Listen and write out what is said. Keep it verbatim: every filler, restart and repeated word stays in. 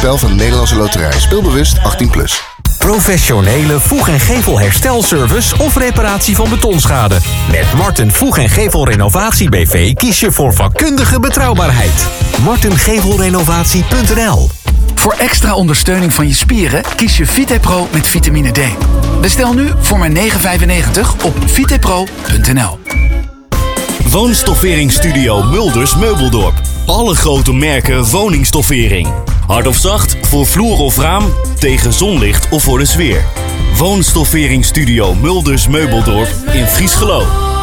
spel van de Nederlandse Loterij. Speelbewust achttien plus. Professionele voeg- en gevelherstelservice of reparatie van betonschade. Met Marten Voeg- en Gevelrenovatie B V kies je voor vakkundige betrouwbaarheid. marten gevel renovatie punt n l. Voor extra ondersteuning van je spieren kies je VitePro met vitamine D. Bestel nu voor maar negen vijfennegentig op vitepro punt n l. Woonstofferingsstudio Mulders Meubeldorp. Alle grote merken woningstoffering. Hard of zacht, voor vloer of raam, tegen zonlicht of voor de sfeer. Woonstofferingsstudio Mulders Meubeldorp in Friesgeloo.